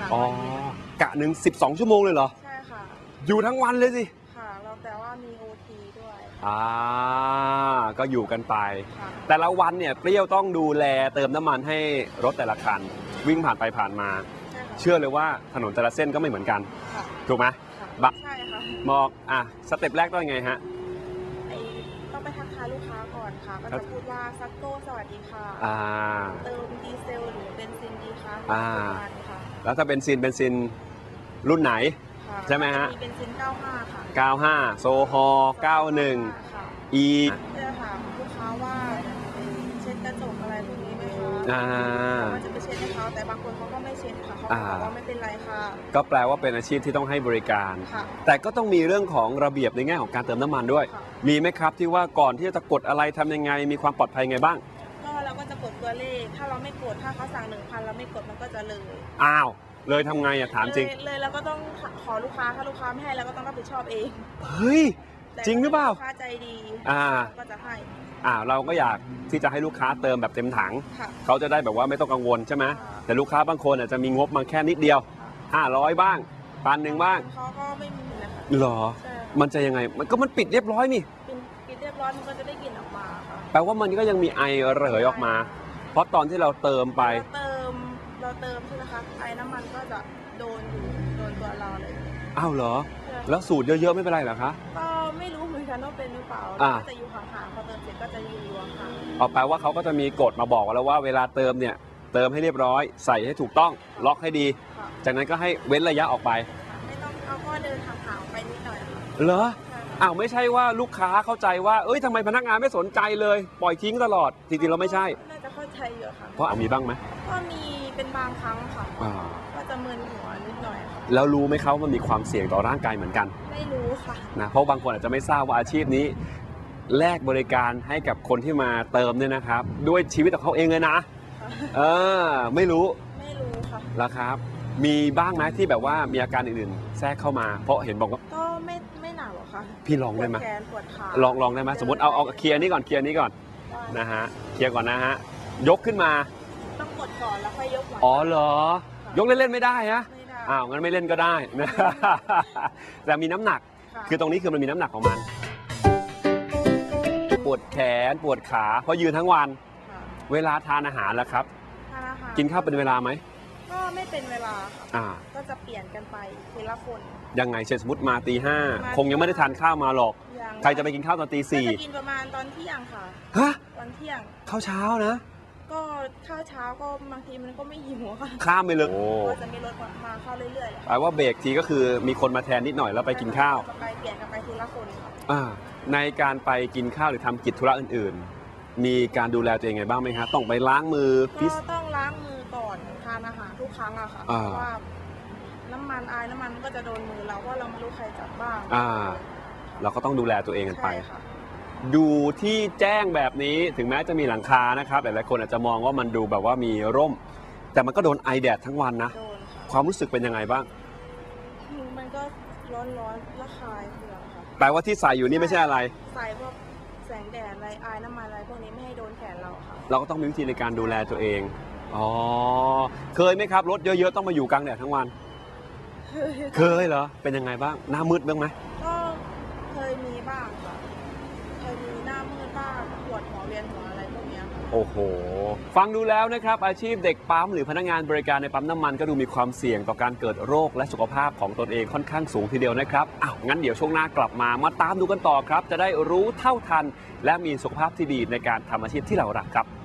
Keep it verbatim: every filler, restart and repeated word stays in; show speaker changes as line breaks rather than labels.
อ๋อกะหนึ่งสิบสองชั่วโมงเลยเหรอ
ใช่ค่ะ
อยู่ทั้งวันเลยสิ
ค่ะเราแต่ว่ามีโอทีด้วย
อ่าก็อยู่กันไปแต่ละวันเนี่ยเปรี้ยวต้องดูแลเติมน้ำมันให้รถแต่ละคันวิ่งผ่านไปผ่านมาเชื่อเลยว่าถนนแต่ละเส้นก็ไม่เหมือนกันถูกไหม
ใช่ค่ะ
บอกอ่ะสเต็ปแรกต้องยังไงฮะ
ต้องไปทักทายลูกค้าก่อนค่ะก็จะพูดว่าซักโก้สวัสดีค่ะเติมดีเซลหรือเบนซินดีคะ
อ่าแล้วถ้าเบนซินเบนซินรุ่นไหนใช่ไหมฮะ
มีเบนซินเก้าห้าค่ะ
เก้าห้าโซฮอล์เก้าสิบอี
จะถามลูกค้าว่าเช็ดกระจกอะไรพวกนี้ไหมคะ
อ่า
มันจะไปเช็ดให้เขาแต่บางคนเขาก็ไม่เช็ดค่ะเขาบอกว่าไม่เป็นไรค่ะ
ก็แปลว่าเป็นอาชีพที่ต้องให้บริการแต่ก็ต้องมีเรื่องของระเบียบในแง่ของการเติมน้ำมันด้วยมีไหมครับที่ว่าก่อนที่จะกดอะไรทำยังไงมีความปลอดภัยไงบ้าง
ก็เราก็จะกดตัวเลขถ้าเราไม่กดถ้าเขาสั่งหนึ่งพันเราไม่กดมันก็จะเลย
อ้าวเลยทำไงอะถามจริง
เลยเราก็ต้องขอลูกค้าถ้าลูกค้าไม่ให้เราก็ต้องรับผิดชอบเอง
เฮ้ยจริงหรือเปล่า
ลูกค้าใจดี
อ่า
ก็จะให้
อ่าเราก็อยากที่จะให้ลูกค้าเติมแบบเต็มถังเขาจะได้แบบว่าไม่ต้องกังวลใช่ไหมแต่ลูกค้าบางคนอาจจะมีงบมาแค่นิดเดียวห้าร้อยบ้างพันหนึ่งบ้าง
เขาก็ไม่มีนะคะ
หรอมันจะยังไงมันก็มันปิดเรียบร้อยนี่
ปิดเรียบร้อยมันก็จะได้กลิ่นออกมาค่ะ
แปลว่ามันก็ยังมีไอระเหยออกมาเพราะตอนที่เราเติมไป
เติมเราเติมใช่ไหมคะไอน้ำมันก็จะโดนอยู่โดนตัวเราเลย
อ้าวเหรอแล้วสูตรเยอะๆไม่เป็นไรเหรอคะ
ก็ไม่รู้เหมือนกันว่าเป็นหรือเปล่าจะอยู่ห่างๆพอเติมเสร็จก็จะยืนอยู่ห่าง
เอาแปลว่าเขาก็จะมีกฎมาบอกแล้วว่าเวลาเติมเนี่ยเติมให้เรียบร้อยใส่ให้ถูกต้องล็อกให้ดีจากนั้นก็ให้เว้นระยะออกไป
ไม่ต้องเอาก็เดินห่างๆไปนิดหน่อย
เหรออ้าวไม่ใช่ว่าลูกค้าเข้าใจว่าเอ้ยทำไมพนักงานไม่สนใจเลยปล่อยทิ้งตลอดจริงๆเราไม่ใช่
น่าจะเข้าใจอยู่ค่ะ
เพราะมีบ้างไหม
ก็มีเป็นบางครั้งค่ะก็จะมึนหัวนิดหน่อยค่ะ
แล้วรู้ไหมเขามันมีความเสี่ยงต่อร่างกายเหมือนกัน
ไม่รู้ค่ะ
นะเพราะบางคนอาจจะไม่ทราบว่าอาชีพนี้แลกบริการให้กับคนที่มาเติมเนี่ยนะครับด้วยชีวิตของเขาเองเลยนะเออไม่รู้
ไม่รู้ค่ะ
แล้วครับมีบ้างไหมที่แบบว่ามีอาการอื่นๆแทรกเข้ามาเพราะเห็นบอกว่า
ก็ไม่ไม่หนักหรอกค่ะ
พี่ลองได้ไหม
ปวดแขนปวดขา
ลองลองได้ไหมสมมติเอาเอาเคลียร์นี้ก่อนเคลียร์นี้ก่อนนะฮะเคลียร์ก่อนนะฮะยกขึ้นมา
ต้องกดก่อนแล้วค่อยยก
อ๋อเหรอยกเล่นๆไม่ได้ฮะอ้าวงั้นไม่เล่นก็ได้นะแต่มีน้ำหนักคือตรงนี้คือมันมีน้ำหนักของมันปวดแขนปวดขาเพราะยืนทั้งวันเวลาทานอาหารแล้วครับกินข้าวเป็นเวลาไหม
ก็ไม่เป็นเวลาค่ะก็จะเปลี่ยนกันไปทีละคน
ยังไงเช่นสมมติมาตีห้าคงยังไม่ได้ทานข้าวมาหรอกใครจะไปกินข้าวตอนตีสี่
จะกินประมาณตอนเที่ยงค่ะ
ฮะ
ตอนเที่ยง
ข้าวเช้านะ
ก็ข้าวเช้าก็บางทีมันก็ไม่หิวค่ะ
ข้ามไปเลย
ก็จะมีรถมาเข้าเรื่อยๆ
แปลว่าเบรกทีก็คือมีคนมาแทนนิดหน่อยแล้วไปกินข้าว
ไปเปลี่ยนกันไปทีละคน
ค่ะในการไปกินข้าวหรือทำกิจธุระอื่นๆมีการดูแลตัวเองไงบ้างไหมครับต้องไปล้างมือ
ก็ต้องล้างมือก่อนทานอาหารทุกครั้งอะค่ะเพราะว่าน้ำมันอายน้ำมันก็จะโดนมือเราเพราะเราไม่รู้ใครจับบ้าง
อ่าเราก็ต้องดูแลตัวเองกันไปดูที่แจ้งแบบนี้ถึงแม้จะมีหลังคานะครับหลายๆคนอาจจะมองว่ามันดูแบบว่ามีร่มแต่มันก็โดนไอแดดทั้งวันนะความรู้สึกเป็นยังไงบ้าง
มันก็ร้อนร้อนระคายเคืองค่ะ
แปลว่าที่ใส่อยู่นี่ไม่ใช่อะไร
ใส่พวกแสงแดดอะไรอายน้ำมันอะไรพวกนี้ไม่ให้โดนแขนเราค่ะ
เราก็ต้องมีวิธีในการดูแลตัวเองอ๋อเคยไหมครับรถเยอะๆต้องมาอยู่กลางแดดทั้งวันเคยเหรอเป็นยังไงบ้างหน้ามืดบ้างไหม
ก็เคยมีบ้างค่ะเคยมีหน้ามืดบ้างปวดหัวเวียนหัวอะไรพวกนี้
โอ้โหฟังดูแล้วนะครับอาชีพเด็กปั๊มหรือพนักงานบริการในปั๊มน้ำมันก็ดูมีความเสี่ยงต่อการเกิดโรคและสุขภาพของตนเองค่อนข้างสูงทีเดียวนะครับอ้าวงั้นเดี๋ยวช่วงหน้ากลับมามาตามดูกันต่อครับจะได้รู้เท่าทันและมีสุขภาพที่ดีในการทำอาชีพที่เรารักครับ